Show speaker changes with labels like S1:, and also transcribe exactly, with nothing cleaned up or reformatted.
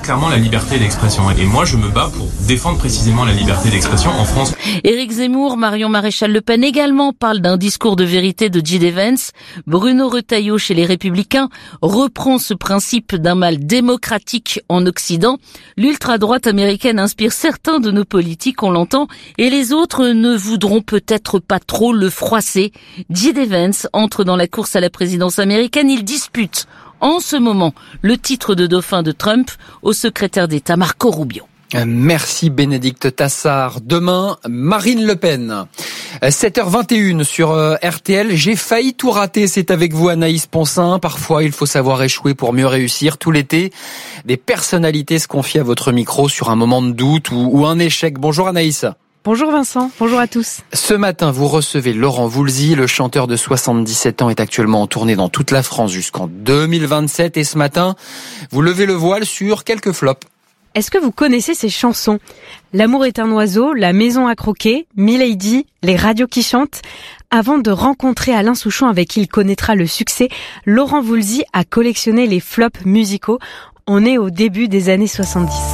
S1: clairement la liberté d'expression. Et moi, je me bats pour défendre précisément la liberté d'expression en France.
S2: Éric Zemmour, Marion Maréchal-Le Pen également parlent d'un discours de vérité de J D Vance. Bruno Retailleau, chez les Républicains, reprend ce principe d'un mal démocratique en Occident. L'ultra-droite américaine inspire certains de nos politiques, on l'entend, et les autres ne voudront peut-être pas trop le froisser. J D Vance entre dans la course à la présidence américaine. Il dispute en ce moment le titre de dauphin de Trump au secrétaire d'État Marco Rubio.
S3: Merci Bénédicte Tassard. Demain, Marine Le Pen. sept heures vingt et une sur R T L. J'ai failli tout rater. C'est avec vous Anaïs Poncin. Parfois, il faut savoir échouer pour mieux réussir. Tout l'été, des personnalités se confient à votre micro sur un moment de doute ou, ou un échec. Bonjour Anaïs.
S4: Bonjour Vincent, bonjour à tous.
S3: Ce matin, vous recevez Laurent Voulzy. Le chanteur de soixante-dix-sept ans est actuellement en tournée dans toute la France jusqu'en deux mille vingt-sept. Et ce matin, vous levez le voile sur quelques flops.
S4: Est-ce que vous connaissez ces chansons ? L'amour est un oiseau, La maison à croquer, Milady, Les radios qui chantent. Avant de rencontrer Alain Souchon avec qui il connaîtra le succès, Laurent Voulzy a collectionné les flops musicaux. On est au début des années soixante-dix.